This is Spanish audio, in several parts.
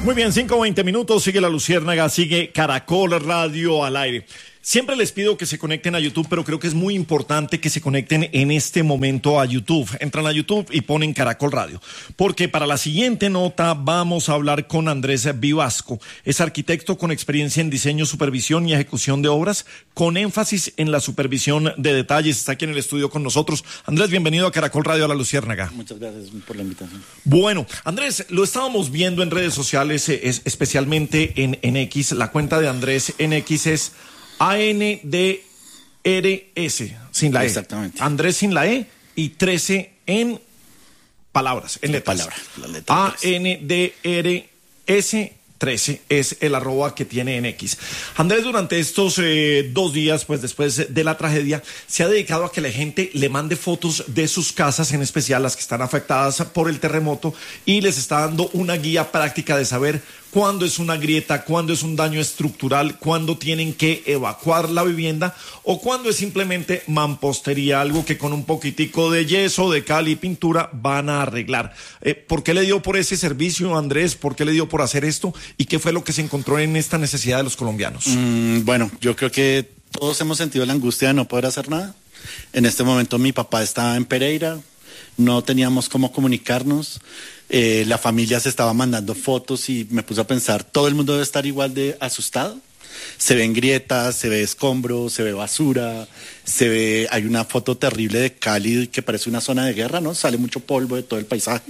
Muy bien, 5:20, sigue La Luciérnaga, sigue Caracol Radio al aire. Siempre les pido que se conecten a YouTube, pero creo que es muy importante que se conecten en este momento a YouTube. Entran a YouTube y ponen Caracol Radio, porque para la siguiente nota vamos a hablar con Andrés Vivasco. Es arquitecto con experiencia en diseño, supervisión y ejecución de obras, con énfasis en la supervisión de detalles. Está aquí en el estudio con nosotros. Andrés, bienvenido a Caracol Radio a La Luciérnaga. Muchas gracias por la invitación. Bueno, Andrés, lo estábamos viendo en redes sociales, especialmente en X. La cuenta de Andrés en X es ANDRS, sin la E. Exactamente. Andrés sin la E y 13 en palabras, en letras. La letra ANDRS 13 es el @ que tiene en X. Andrés, durante estos 2 días, pues después de la tragedia, se ha dedicado a que la gente le mande fotos de sus casas, en especial las que están afectadas por el terremoto, y les está dando una guía práctica de saber cuándo es una grieta, cuándo es un daño estructural, cuándo tienen que evacuar la vivienda o cuándo es simplemente mampostería, algo que con un poquitico de yeso, de cal y pintura van a arreglar. ¿Por qué le dio por ese servicio, Andrés? ¿Por qué le dio por hacer esto? ¿Y qué fue lo que se encontró en esta necesidad de los colombianos? Bueno, yo creo que todos hemos sentido la angustia de no poder hacer nada. En este momento mi papá está en Pereira, no teníamos cómo comunicarnos. La familia se estaba mandando fotos y me puse a pensar, todo el mundo debe estar igual de asustado. Se ven grietas, se ve escombros, se ve basura, hay una foto terrible de Cali que parece una zona de guerra, ¿no? Sale mucho polvo de todo el paisaje.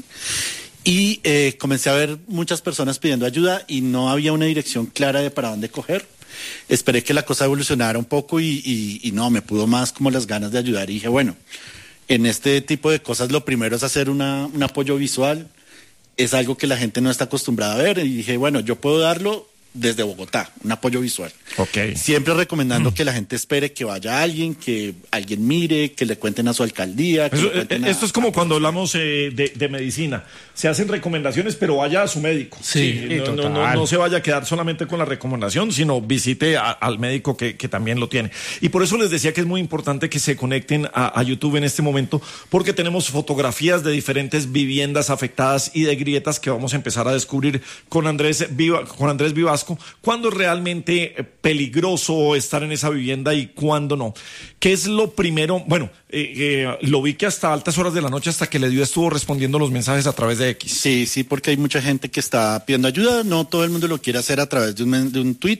Y comencé a ver muchas personas pidiendo ayuda y no había una dirección clara de para dónde coger. Esperé que la cosa evolucionara un poco y no, me pudo más como las ganas de ayudar y dije, bueno, en este tipo de cosas lo primero es hacer un apoyo visual. Es algo que la gente no está acostumbrada a ver y dije, bueno, yo puedo darlo desde Bogotá, un apoyo visual. Okay. Siempre recomendando que la gente espere que vaya alguien, que alguien mire, que le cuenten a su alcaldía. Esto es como cuando hablamos de medicina. Se hacen recomendaciones, pero vaya a su médico. Sí, no se vaya a quedar solamente con la recomendación, sino visite al médico que también lo tiene. Y por eso les decía que es muy importante que se conecten a YouTube en este momento, porque tenemos fotografías de diferentes viviendas afectadas y de grietas que vamos a empezar a descubrir con Andrés Vivasco. ¿Cuándo es realmente peligroso estar en esa vivienda y cuándo no? ¿Qué es lo primero? Bueno, lo vi que hasta altas horas de la noche, hasta que le dio, estuvo respondiendo los mensajes a través de X. Sí, porque hay mucha gente que está pidiendo ayuda. No todo el mundo lo quiere hacer a través de un tweet.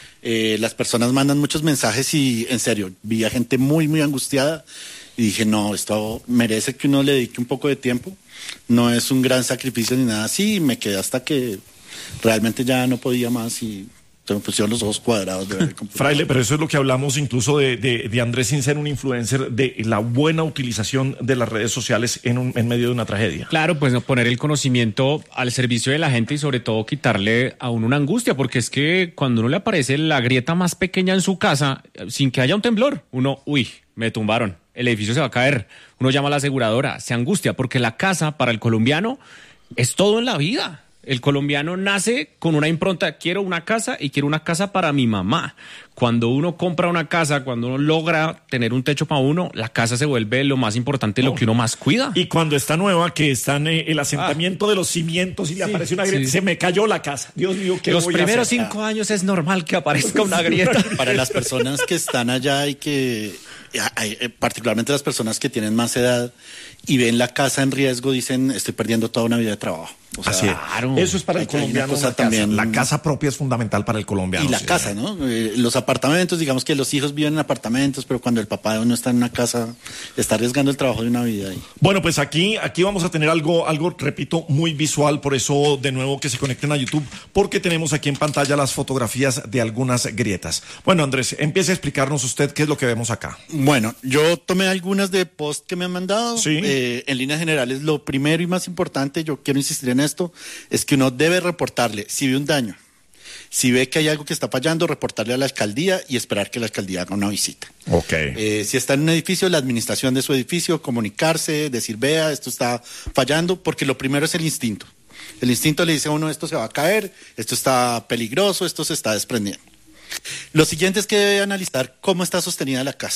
Las personas mandan muchos mensajes y, en serio, vi a gente muy, muy angustiada y dije, no, esto merece que uno le dedique un poco de tiempo. No es un gran sacrificio ni nada así. Y me quedé hasta que realmente ya no podía más y se me pusieron los ojos cuadrados de ver el computador. Fraile, pero eso es lo que hablamos incluso de Andrés, sin ser un influencer, de la buena utilización de las redes sociales en medio de una tragedia. Claro, pues poner el conocimiento al servicio de la gente y sobre todo quitarle a uno una angustia, porque es que cuando uno le aparece la grieta más pequeña en su casa, sin que haya un temblor, uno, me tumbaron, el edificio se va a caer, uno llama a la aseguradora, se angustia, porque la casa para el colombiano es todo en la vida. El colombiano nace con una impronta, quiero una casa y quiero una casa para mi mamá. Cuando uno compra una casa, cuando uno logra tener un techo para uno, la casa se vuelve lo más importante, lo que uno más cuida. Y cuando está nueva, que está en el asentamiento de los cimientos y le aparece una grieta, se me cayó la casa. Dios mío, ¿qué voy a hacer? Los primeros 5 años es normal que aparezca una grieta. Para las personas que están allá y que, particularmente las personas que tienen más edad y ven la casa en riesgo, dicen, estoy perdiendo toda una vida de trabajo. O sea, así es. Claro. Eso es para el colombiano. También. La casa propia es fundamental para el colombiano. Y la casa, ¿no? Los apartamentos, digamos que los hijos viven en apartamentos, pero cuando el papá de uno está en una casa, está arriesgando el trabajo de una vida ahí. Bueno, pues aquí vamos a tener algo, repito, muy visual, por eso de nuevo que se conecten a YouTube, porque tenemos aquí en pantalla las fotografías de algunas grietas. Bueno, Andrés, empiece a explicarnos usted qué es lo que vemos acá. Bueno, yo tomé algunas de post que me han mandado. Sí. En líneas generales, lo primero y más importante, yo quiero insistir en esto, es que uno debe reportarle si ve un daño. Si ve que hay algo que está fallando, reportarle a la alcaldía y esperar que la alcaldía haga una visita. Ok. Si está en un edificio, la administración de su edificio, comunicarse, decir, vea, esto está fallando, porque lo primero es el instinto. El instinto le dice a uno, esto se va a caer, esto está peligroso, esto se está desprendiendo. Lo siguiente es que debe analizar cómo está sostenida la casa.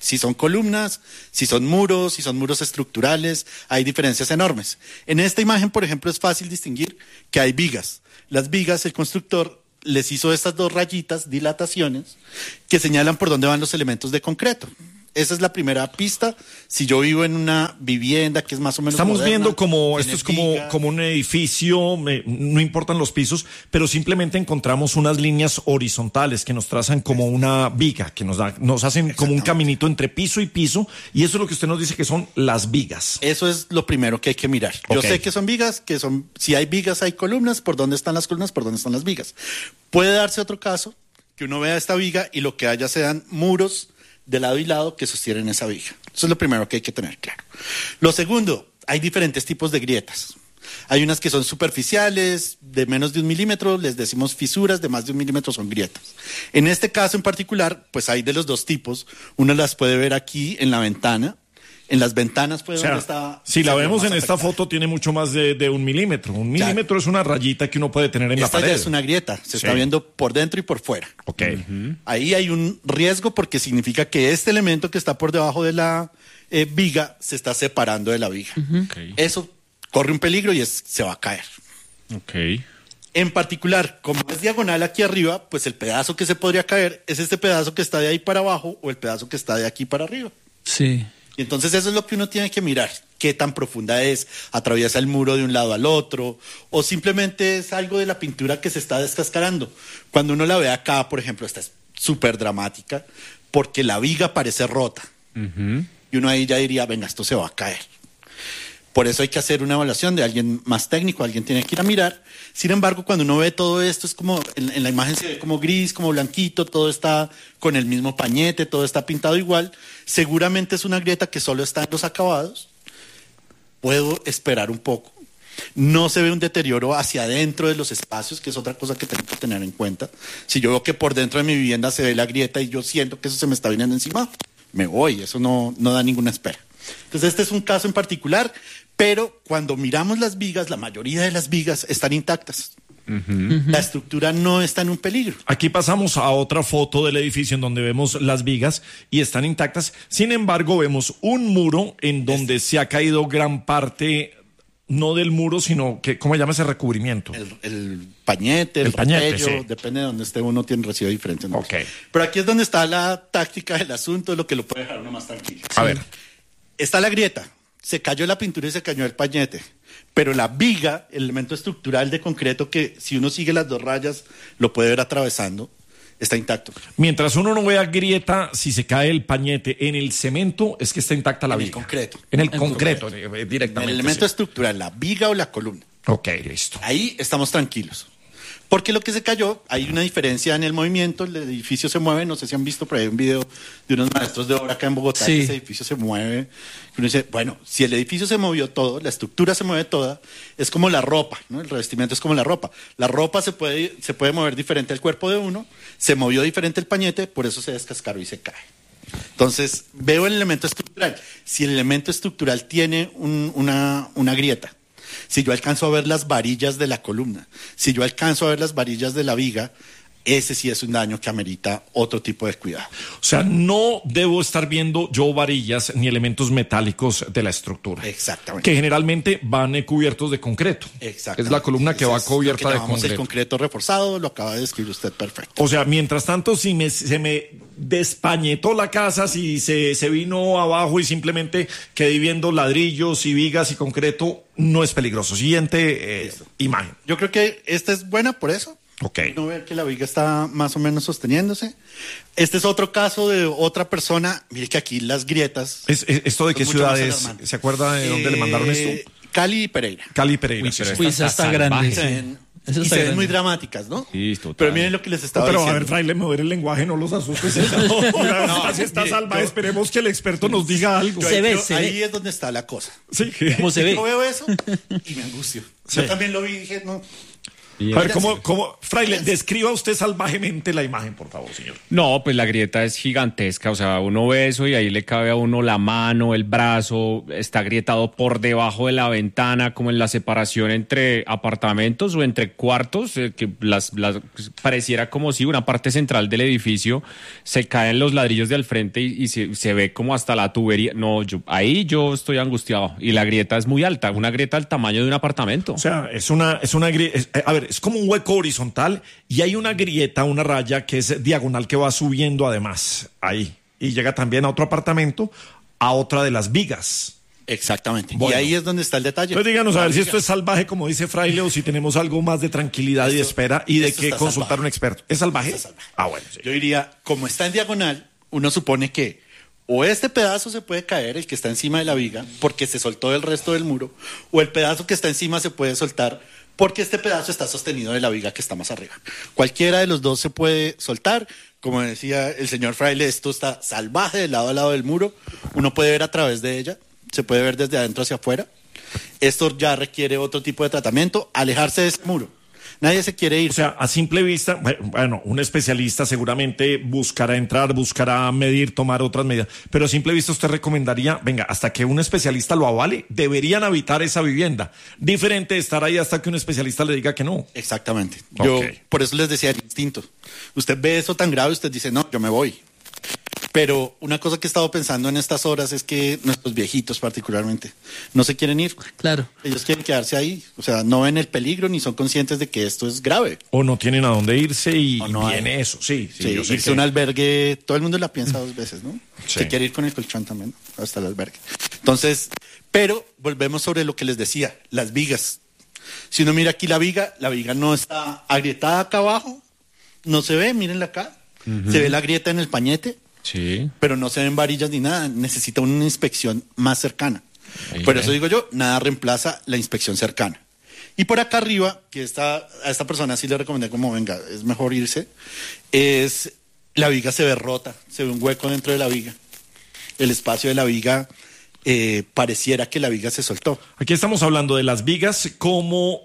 Si son columnas, si son muros estructurales, hay diferencias enormes. En esta imagen, por ejemplo, es fácil distinguir que hay vigas. Las vigas, el constructor les hizo estas 2 rayitas, dilataciones, que señalan por dónde van los elementos de concreto. Esa es la primera pista. Si yo vivo en una vivienda que es más o menos Estamos moderna, viendo como tiene esto es vigas. como un edificio, no importan los pisos, pero simplemente encontramos unas líneas horizontales que nos trazan como una viga, que nos hacen como un caminito entre piso y piso, y eso es lo que usted nos dice que son las vigas. Eso es lo primero que hay que mirar. Yo Ok. sé que son vigas, si hay vigas hay columnas, ¿por dónde están las columnas? ¿Por dónde están las vigas? Puede darse otro caso, que uno vea esta viga y lo que haya sean muros de lado y lado que sostienen esa viga. Eso es lo primero que hay que tener claro. Lo segundo, hay diferentes tipos de grietas. Hay unas que son superficiales, de menos de 1 milímetro, les decimos fisuras, de más de 1 milímetro son grietas. En este caso en particular, pues hay de los 2 tipos. Uno las puede ver aquí en la ventana. En las ventanas puede O sea, ver esta... si la se ve vemos más en esta afectada. foto, tiene mucho más de 1 milímetro. 1 milímetro es una rayita que uno puede tener en la Esta pared. ya es una grieta, se está Sí. viendo por dentro y por fuera. Ok. Ahí hay un riesgo porque significa que este elemento que está por debajo de la viga se está separando de la viga. Ok. Eso corre un peligro y se va a caer. Ok. En particular, como es diagonal aquí arriba, pues el pedazo que se podría caer es este pedazo que está de ahí para abajo o el pedazo que está de aquí para arriba. Sí. Y entonces eso es lo que uno tiene que mirar. Qué tan profunda es, atraviesa el muro de un lado al otro, o simplemente es algo de la pintura que se está descascarando. Cuando uno la ve acá, por ejemplo, esta es súper dramática, porque la viga parece rota. Y uno ahí ya diría, venga, esto se va a caer. Por eso hay que hacer una evaluación de alguien más técnico, alguien tiene que ir a mirar. Sin embargo, cuando uno ve todo esto, es como, en la imagen se ve como gris, como blanquito, todo está con el mismo pañete, todo está pintado igual. Seguramente es una grieta que solo está en los acabados. Puedo esperar un poco. No se ve un deterioro hacia adentro de los espacios, que es otra cosa que tengo que tener en cuenta. Si yo veo que por dentro de mi vivienda se ve la grieta y yo siento que eso se me está viniendo encima, me voy, eso no da ninguna espera. Entonces este es un caso en particular, pero cuando miramos las vigas, la mayoría de las vigas están intactas. La estructura no está en un peligro. Aquí pasamos a otra foto del edificio en donde vemos las vigas y están intactas. Sin embargo, vemos un muro en donde se ha caído gran parte, no del muro, sino que, ¿cómo se llama ese recubrimiento? El pañete, el pañete, repello, sí. depende de donde esté uno, recibe diferentes nombres. Ok. Pero aquí es donde está la táctica del asunto, lo que lo puede dejar uno más tranquilo. A ver. Está la grieta, se cayó la pintura y se cayó el pañete, pero la viga, el elemento estructural de concreto que si uno sigue las 2 rayas lo puede ver atravesando, está intacto. Mientras uno no vea grieta, si se cae el pañete en el cemento, es que está intacta la En el viga. concreto. En el concreto, El directamente. elemento sí. estructural, la viga o la columna. Ok, listo. Ahí estamos tranquilos. Porque lo que se cayó, hay una diferencia en el movimiento, el edificio se mueve, no sé si han visto por ahí un video de unos maestros de obra acá en Bogotá, Sí. que ese edificio se mueve. Uno dice, bueno, si el edificio se movió todo, la estructura se mueve toda, es como la ropa, ¿no? El revestimiento es como la ropa. La ropa se puede mover diferente al cuerpo de uno, se movió diferente el pañete, por eso se descascaró y se cae. Entonces, veo el elemento estructural. Si el elemento estructural tiene una grieta, si yo alcanzo a ver las varillas de la columna, si yo alcanzo a ver las varillas de la viga, ese sí es un daño que amerita otro tipo de cuidado. O sea, no debo estar viendo yo varillas ni elementos metálicos de la estructura. Exactamente. Que generalmente van cubiertos de concreto. Exactamente. Es la columna que Ese va es cubierta lo que de llamamos concreto. el concreto reforzado, lo acaba de describir usted perfecto. O sea, mientras tanto, si se me despañetó la casa, si se vino abajo y simplemente quedé viendo ladrillos y vigas y concreto, no es peligroso. Siguiente imagen. Yo creo que esta es buena por eso. Ok. No ver que la viga está más o menos sosteniéndose. Este es otro caso de otra persona. Mire que aquí las grietas. ¿Esto de qué son mucho más ciudad es? alarmantes. ¿Se acuerda de dónde le mandaron esto? Cali y Pereira. Cali, Pereira. Uy, sí, pero sí. Uy, esta esa está salvaje. grande. Se Sí. ven, Eso y está se ven grande. muy dramáticas, ¿no? Sí, total. Pero miren lo que les estaba Pero a diciendo. ver, fraile, mover el lenguaje, no los asustes. Si está mire, salva, yo- esperemos que el experto nos diga algo. Se ve, Ahí es donde está la cosa. Sí. ¿Cómo se ve? Yo veo eso y me angustio. Sí. Yo también lo vi y dije, no. A ver, Fraile, describa usted salvajemente la imagen, por favor, señor. No, pues la grieta es gigantesca, o sea, uno ve eso y ahí le cabe a uno la mano, el brazo, está agrietado por debajo de la ventana, como en la separación entre apartamentos o entre cuartos, que pareciera como si una parte central del edificio se caen los ladrillos de al frente y se ve como hasta la tubería. No, ahí yo estoy angustiado y la grieta es muy alta, una grieta del tamaño de un apartamento. O sea, es una grieta, a ver, es como un hueco horizontal y hay una grieta, una raya que es diagonal que va subiendo además ahí y llega también a otro apartamento, a otra de las vigas. Exactamente. Bueno. Y ahí es donde está el detalle. Entonces díganos a ver si esto es salvaje, como dice Fraile, o si tenemos algo más de tranquilidad y de espera y de que consultar a un experto. ¿Es salvaje? Está salvaje. Ah, bueno. Sí. Yo diría, como está en diagonal, uno supone que o este pedazo se puede caer, el que está encima de la viga, porque se soltó el resto del muro, o el pedazo que está encima se puede soltar porque este pedazo está sostenido de la viga que está más arriba. Cualquiera de los dos se puede soltar. Como decía el señor Fraile, esto está salvaje de lado a lado del muro. Uno puede ver a través de ella, se puede ver desde adentro hacia afuera. Esto ya requiere otro tipo de tratamiento, alejarse de ese muro. Nadie se quiere ir. O sea, a simple vista, bueno, un especialista seguramente buscará entrar, buscará medir, tomar otras medidas, pero a simple vista usted recomendaría, venga, hasta que un especialista lo avale, deberían habitar esa vivienda. Diferente de estar ahí hasta que un especialista le diga que no. Exactamente. Yo por eso les decía el instinto. Usted ve eso tan grave, usted dice, no, yo me voy. Pero una cosa que he estado pensando en estas horas es que nuestros viejitos particularmente no se quieren ir. Claro. Ellos quieren quedarse ahí. O sea, no ven el peligro ni son conscientes de que esto es grave. O no tienen a dónde irse y no viene eso. Sí, yo sé irse a un albergue, todo el mundo la piensa dos veces, ¿no? Sí. Se quiere ir con el colchón también, hasta el albergue. Entonces, pero volvemos sobre lo que les decía, las vigas. Si uno mira aquí la viga no está agrietada acá abajo, no se ve, mírenla acá. Se ve la grieta en el pañete. Sí. Pero no se ven varillas ni nada, necesita una inspección más cercana. Ahí Por ve. eso digo yo, nada reemplaza la inspección cercana. Y por acá arriba, que a esta persona sí le recomendé como, venga, es mejor irse, es la viga se ve rota, se ve un hueco dentro de la viga. El espacio de la viga pareciera que la viga se soltó. Aquí estamos hablando de las vigas como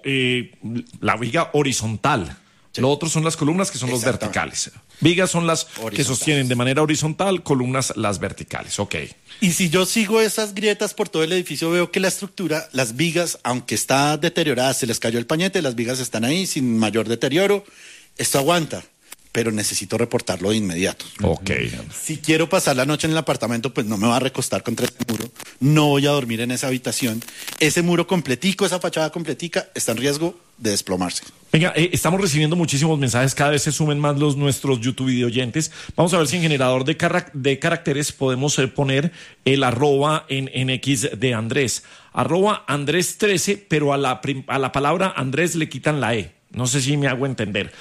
la viga horizontal. Sí. Lo otro son las columnas que son los Exactamente. verticales. Vigas son las que Horizontales. sostienen de manera horizontal, columnas las verticales. Ok. Y si yo sigo esas grietas por todo el edificio, veo que la estructura, las vigas, aunque está deteriorada, se les cayó el pañete, las vigas están ahí sin mayor deterioro, esto aguanta, pero necesito reportarlo de inmediato. Ok. Si quiero pasar la noche en el apartamento, pues no me va a recostar contra ese muro, no voy a dormir en esa habitación. Ese muro completico, esa fachada completica, está en riesgo de desplomarse. Venga, estamos recibiendo muchísimos mensajes, cada vez se sumen más nuestros YouTube video oyentes. Vamos a ver si en generador de caracteres podemos poner el @ en X de Andrés. @Andrés13, pero a la palabra Andrés le quitan la E. No sé si me hago entender.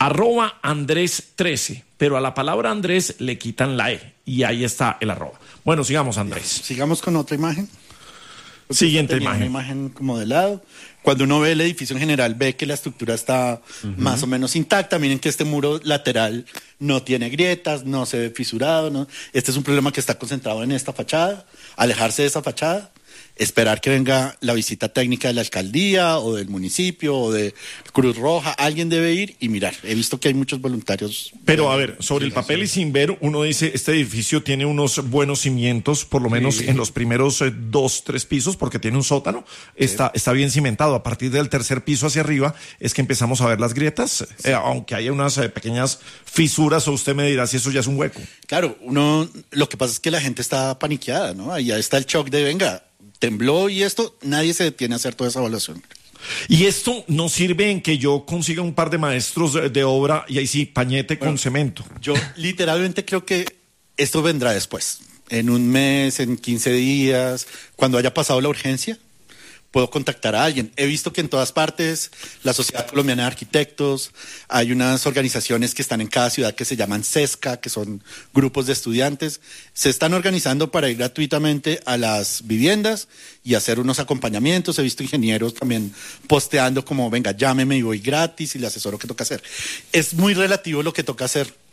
@Andrés13, pero a la palabra Andrés le quitan la E. Y ahí está el @. Bueno, sigamos, Andrés. Sigamos con otra imagen. Siguiente Tenía imagen. Una imagen como de lado. Cuando uno ve el edificio en general, ve que la estructura está más o menos intacta. Miren que este muro lateral no tiene grietas, no se ve fisurado. ¿No? Este es un problema que está concentrado en esta fachada. Alejarse de esa fachada, esperar que venga la visita técnica de la alcaldía o del municipio o de Cruz Roja. Alguien debe ir y mirar. He visto que hay muchos voluntarios. Pero a ver, sobre el papel y sin ver, uno dice, este edificio tiene unos buenos cimientos, por lo menos en los primeros 2, 3 pisos, porque tiene un sótano, está bien cimentado. A partir del tercer piso hacia arriba es que empezamos a ver las grietas, aunque haya unas pequeñas fisuras, o usted me dirá si eso ya es un hueco. Claro, lo que pasa es que la gente está paniqueada, ¿no? Ahí está el shock de, venga, tembló y esto, nadie se detiene a hacer toda esa evaluación. Y esto no sirve en que yo consiga un par de maestros de obra y ahí sí, pañete con cemento. Yo literalmente creo que esto vendrá después, en un mes, en 15 días, cuando haya pasado la urgencia, puedo contactar a alguien. He visto que en todas partes, la Sociedad Colombiana de Arquitectos, hay unas organizaciones que están en cada ciudad que se llaman CESCA, que son grupos de estudiantes, se están organizando para ir gratuitamente a las viviendas y hacer unos acompañamientos. He visto ingenieros también posteando como, venga, llámeme y voy gratis y le asesoro qué toca hacer. Es muy relativo lo que toca hacer.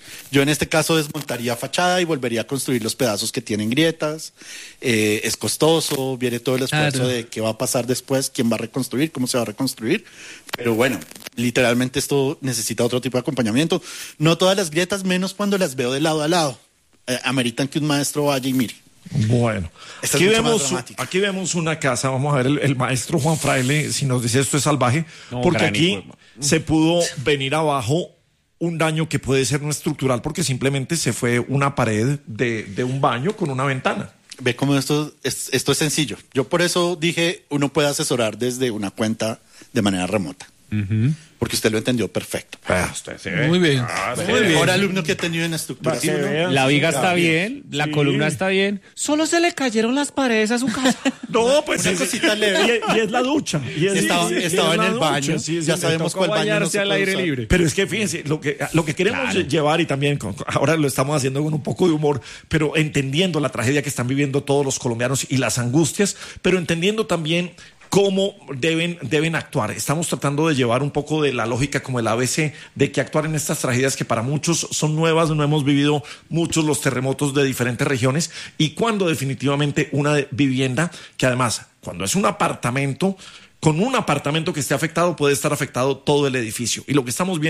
Yo en este caso desmontaría fachada y volvería a construir los pedazos que tienen grietas. Es costoso, viene todo el esfuerzo de qué va a pasar después, quién va a reconstruir, cómo se va a reconstruir. Pero bueno, literalmente esto necesita otro tipo de acompañamiento. No todas las grietas, menos cuando las veo de lado a lado, ameritan que un maestro vaya y mire. Bueno, Esta aquí es mucho más vemos, dramática. aquí vemos una casa, vamos a ver el maestro Juan Fraile, si nos dice esto es salvaje, No, porque granizo, aquí se pudo venir abajo un daño que puede ser no estructural, porque simplemente se fue una pared de un baño con una ventana. Ve cómo esto es sencillo. Yo por eso dije, uno puede asesorar desde una cuenta de manera remota. Porque usted lo entendió perfecto. Usted sí. Muy bien. El mejor alumno que he tenido en estructura. Sí, vean. La viga está Gabriel. bien, la Sí. columna está bien. Solo se le cayeron las paredes a su casa. No, pues Una sí, cosita leve. Y es la ducha. Y es, Estaba y es en la el ducha, baño. sí, Ya sí, sabemos Tocó cuál baño no bañarse se al puede aire usar. libre. Pero es que fíjense, lo que queremos llevar y también ahora lo estamos haciendo con un poco de humor, pero entendiendo la tragedia que están viviendo todos los colombianos y las angustias, pero entendiendo también cómo deben actuar. Estamos tratando de llevar un poco de la lógica como el ABC de que actuar en estas tragedias que para muchos son nuevas, no hemos vivido muchos los terremotos de diferentes regiones y cuando definitivamente una vivienda que además cuando es un apartamento, con un apartamento que esté afectado puede estar afectado todo el edificio y lo que estamos viendo